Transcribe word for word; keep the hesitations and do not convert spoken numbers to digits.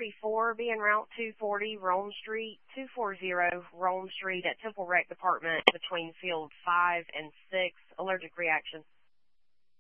forty-four being Route two forty, Rome Street, two forty Rome Street at Temple Rec Department between field five and six. Allergic reaction.